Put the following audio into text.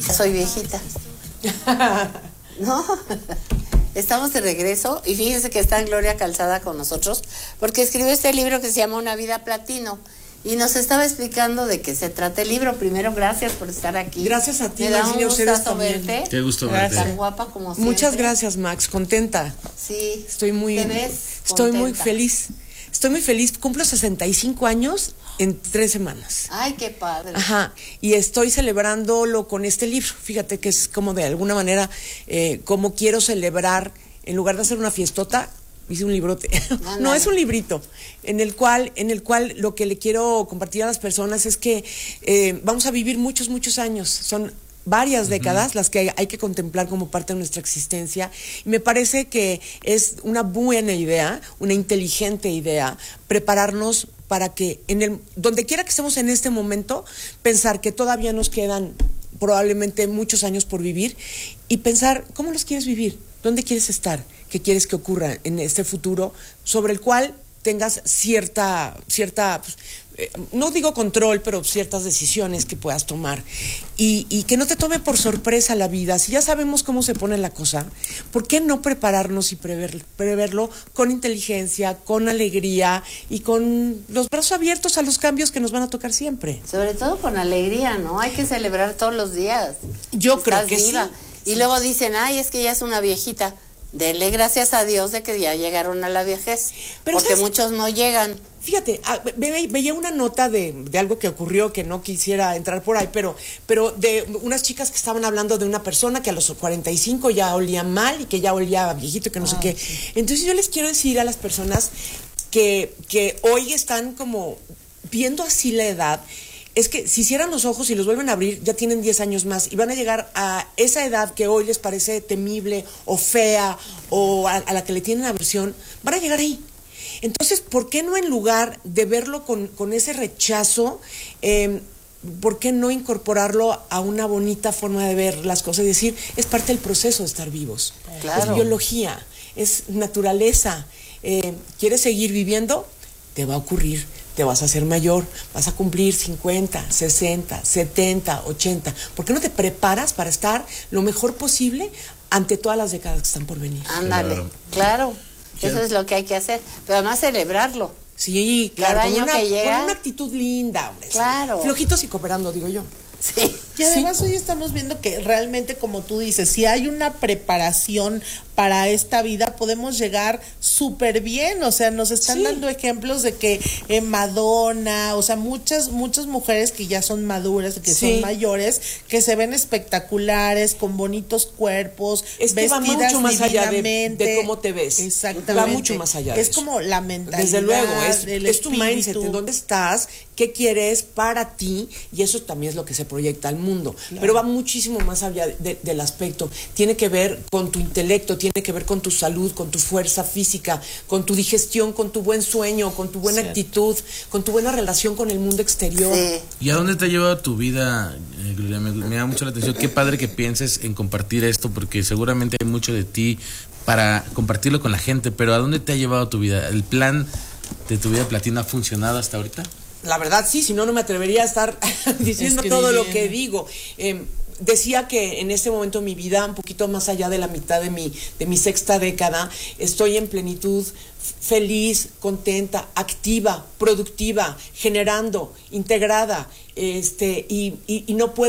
Soy viejita. ¿No? Estamos de regreso y fíjense que está Gloria Calzada con nosotros porque escribió este libro que se llama Una vida platino y nos estaba explicando de qué se trata el libro. Primero, gracias por estar aquí. Gracias a ti, me da un gustazo verte. Qué gusto verte. Tan guapa como siempre. Muchas gracias, Max, contenta. Sí. Estoy muy feliz. Estoy muy feliz. Cumplo 65 años en 3 semanas. Ay, qué padre. Ajá, y estoy celebrándolo con este libro. Fíjate que es como de alguna manera, como quiero celebrar, en lugar de hacer una fiestota, hice un librote. No, es un librito, en el cual lo que le quiero compartir a las personas es que vamos a vivir muchos años. Son varias décadas las que hay que contemplar como parte de nuestra existencia. Y me parece que es una buena idea, una inteligente idea, prepararnos para que donde quiera que estemos en este momento, pensar que todavía nos quedan probablemente muchos años por vivir y pensar cómo los quieres vivir, dónde quieres estar, qué quieres que ocurra en este futuro sobre el cual tengas cierta pues, no digo control, pero ciertas decisiones que puedas tomar y que no te tome por sorpresa la vida. Si ya sabemos cómo se pone la cosa, ¿por qué no prepararnos y preverlo con inteligencia, con alegría y con los brazos abiertos a los cambios que nos van a tocar siempre? Sobre todo con alegría, ¿no? Hay que celebrar todos los días. Yo creo que viva. Sí. Y luego dicen, ay, es que ya es una viejita. Denle gracias a Dios de que ya llegaron a la vejez, pero porque muchos no llegan. Fíjate, veía una nota de algo que ocurrió que no quisiera entrar por ahí, pero de unas chicas que estaban hablando de una persona que a los 45 ya olía mal y que ya olía viejito y que no sé qué. Sí. Entonces yo les quiero decir a las personas que hoy están como viendo así la edad, es que si cierran los ojos y los vuelven a abrir, ya tienen 10 años más y van a llegar a esa edad que hoy les parece temible o fea o a la que le tienen aversión, van a llegar ahí. Entonces, ¿por qué no en lugar de verlo con ese rechazo, por qué no incorporarlo a una bonita forma de ver las cosas y decir, es parte del proceso de estar vivos? Claro. Es biología, es naturaleza. ¿Quieres seguir viviendo? Te va a ocurrir. Te vas a hacer mayor, vas a cumplir 50, 60, 70, 80. ¿Por qué no te preparas para estar lo mejor posible ante todas las décadas que están por venir? Ándale, claro. Eso es lo que hay que hacer. Pero además celebrarlo. Sí, claro. Cada año que llega. Con una actitud linda, hombre. Claro. Flojitos y cooperando, digo yo. Sí. Y además hoy estamos viendo que realmente, como tú dices, si hay una preparación para esta vida, podemos llegar súper bien. O sea, nos están dando ejemplos de que Madonna, o sea, muchas mujeres que ya son maduras, que son mayores, que se ven espectaculares, con bonitos cuerpos, es que vestidas va mucho más allá de cómo te ves. Exactamente. Va mucho más allá de eso. Es como la mentalidad. Desde luego, es tu mindset, en dónde estás, qué quieres para ti, y eso también es lo que se proyecta al mundo. Claro. Pero va muchísimo más allá del aspecto. Tiene que ver con tu intelecto, tiene que ver con tu salud, con tu fuerza física, con tu digestión, con tu buen sueño, con tu buena actitud, con tu buena relación con el mundo exterior. Sí. ¿Y a dónde te ha llevado tu vida, Gloria? Me da mucho la atención. Qué padre que pienses en compartir esto, porque seguramente hay mucho de ti para compartirlo con la gente, pero ¿a dónde te ha llevado tu vida? ¿El plan de tu vida platina ha funcionado hasta ahorita? La verdad sí, si no, no me atrevería a estar diciendo todo lo que digo. Decía que en este momento de mi vida, un poquito más allá de la mitad de mi sexta década, estoy en plenitud, feliz, contenta, activa, productiva, generando, integrada, y no puedo